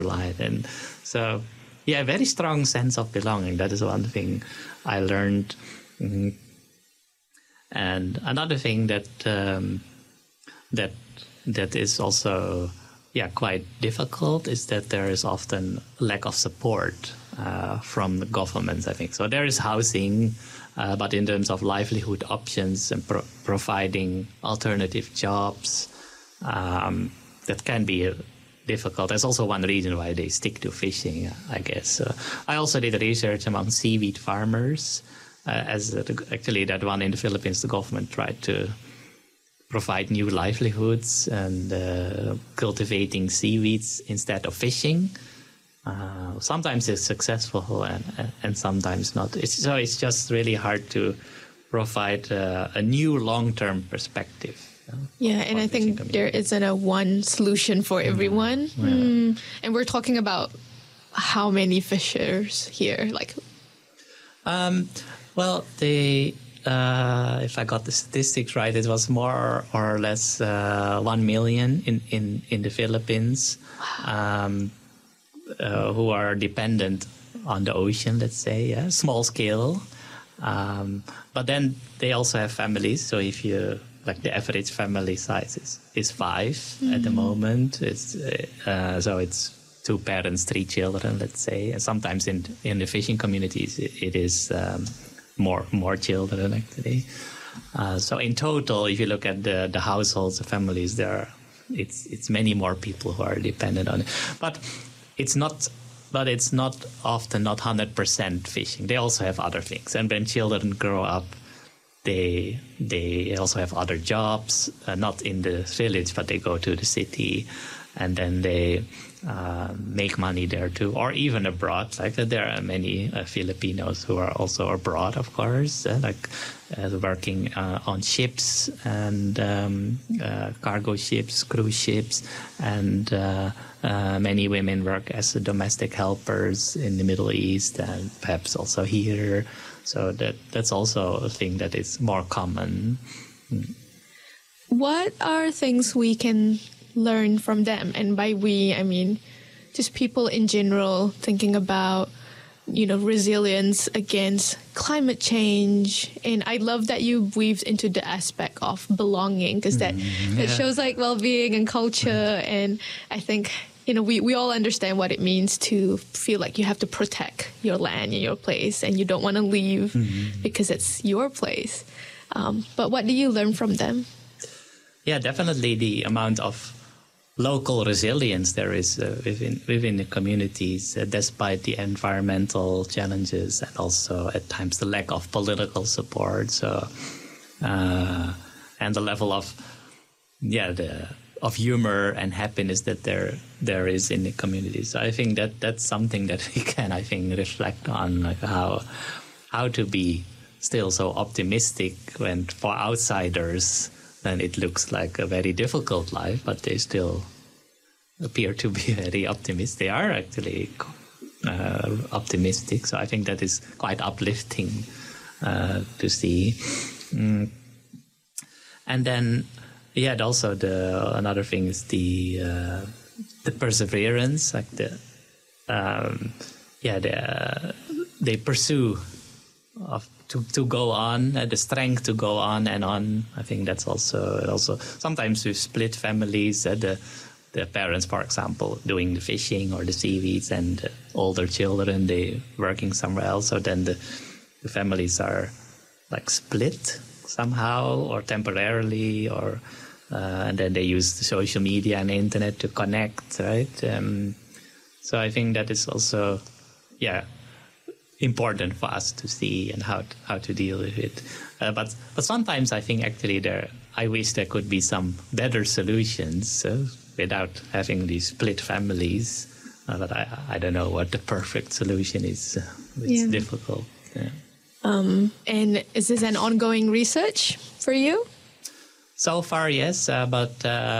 life. And so, yeah, a very strong sense of belonging. That is one thing I learned. And another thing that is also quite difficult is that there is often lack of support from the governments, I think. So there is housing, but in terms of livelihood options and providing alternative jobs, that can be difficult. That's also one reason why they stick to fishing, I guess. I also did research among seaweed farmers. Actually, that one in the Philippines, the government tried to provide new livelihoods and cultivating seaweeds instead of fishing. Sometimes it's successful and sometimes not. It's just really hard to provide a new long-term perspective. Yeah, and I think there isn't a one solution for everyone. Yeah. And we're talking about how many fishers here? Well, if I got the statistics right, it was more or less 1 million in the Philippines who are dependent on the ocean, let's say, small scale. But then they also have families. So if you the average family size is 5 at the moment. So it's 2 parents, 3 children, let's say. And sometimes in the fishing communities, it is more children actually. So in total, if you look at the households, the families, it's many more people who are dependent on it. But it's not often not 100% fishing. They also have other things. And when children grow up, they also have other jobs, not in the village, but they go to the city, and then they make money there too, or even abroad. There are many Filipinos who are also abroad, of course, working on ships and cargo ships, cruise ships, and many women work as domestic helpers in the Middle East and perhaps also here. So that's also a thing that is more common. What are things we can learn from them? And by we, I mean just people in general thinking about, resilience against climate change. And I love that you weaved into the aspect of belonging, because that shows well-being and culture. And I think, we all understand what it means to feel like you have to protect your land and your place, and you don't want to leave because it's your place. But what do you learn from them? Yeah, definitely the amount of local resilience there is within the communities, despite the environmental challenges and also at times the lack of political support. So, and the level of of humor and happiness that there is in the community. So I think that's something that we can, reflect on, how to be still so optimistic when for outsiders then it looks like a very difficult life, but they still appear to be very optimistic. They are actually optimistic. So I think that is quite uplifting to see. And then, also another thing is the perseverance, they pursue to go on, the strength to go on and on. I think that's also sometimes with split families, the parents, for example, doing the fishing or the seaweeds, and the older children, they working somewhere else. So then the families are split somehow or temporarily, or and then they use the social media and the internet to connect, right? So I think that is also, important for us to see and how to deal with it. But sometimes I think actually I wish there could be some better solutions without having these split families. But I don't know what the perfect solution is. It's difficult. Yeah. And is this an ongoing research for you? So far, yes. But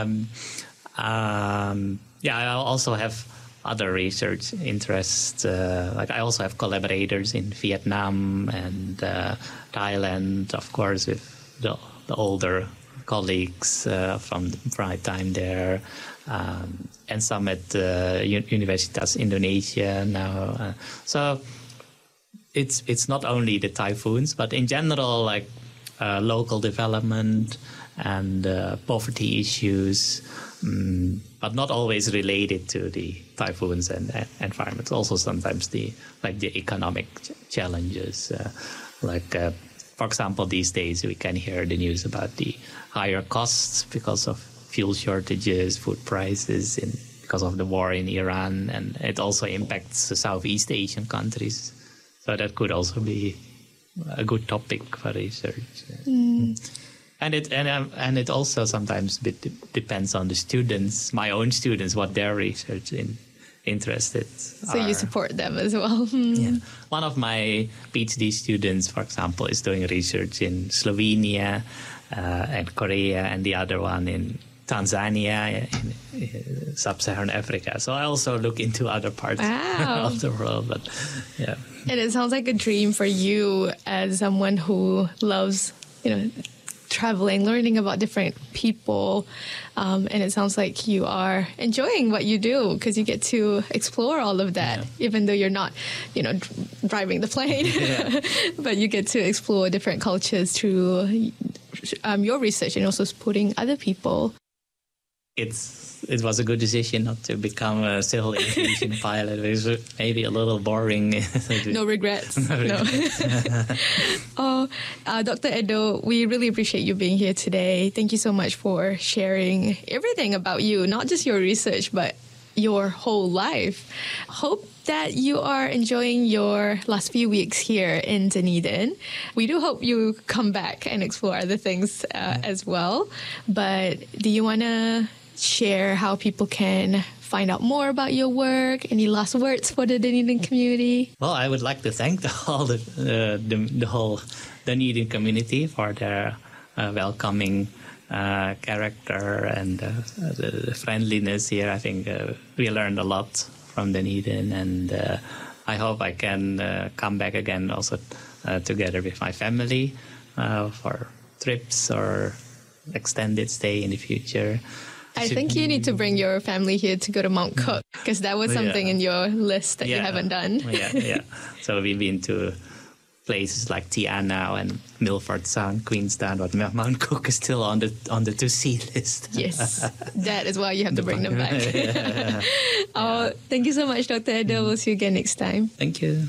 I also have other research interests. I also have collaborators in Vietnam and Thailand, of course, with the older colleagues from my time there. and some at Universitas Indonesia now. So it's not only the typhoons, but in general, like local development and poverty issues, but not always related to the typhoons and environment. Also sometimes the economic challenges, for example, these days we can hear the news about the higher costs because of fuel shortages, food prices, because of the war in Iran, and it also impacts the Southeast Asian countries. So that could also be a good topic for research. And it also sometimes depends on the students, my own students, what their research interested. So you support them as well. Yeah. One of my PhD students, for example, is doing research in Slovenia and Korea, and the other one in Tanzania, in sub-Saharan Africa. So I also look into other parts of the world. But yeah, and it sounds like a dream for you as someone who loves, traveling, learning about different people, and it sounds like you are enjoying what you do because you get to explore all of that, even though you're not, driving the plane, but you get to explore different cultures through your research and also supporting other people. It was a good decision not to become a civil aviation pilot. It was maybe a little boring. No regrets. No. Dr. Edo, we really appreciate you being here today. Thank you so much for sharing everything about you, not just your research, but your whole life. Hope that you are enjoying your last few weeks here in Dunedin. We do hope you come back and explore other things as well. But do you want to share how people can find out more about your work? Any last words for the Dunedin community? Well, I would like to thank the whole Dunedin community for their welcoming character and the friendliness here. I think we learned a lot from Dunedin, and I hope I can come back again also together with my family for trips or extended stay in the future. I think you need to bring your family here to go to Mount Cook, because that was something in your list that you haven't done. So we've been to places like Te Anau and Milford Sound, Queenstown, but Mount Cook is still on the to-see list. Yes, that is why you have to bring them back. Thank you so much, Dr. Edo. We'll see you again next time. Thank you.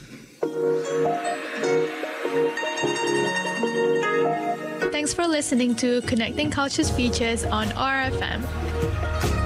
Thanks for listening to Connecting Cultures Features on RFM.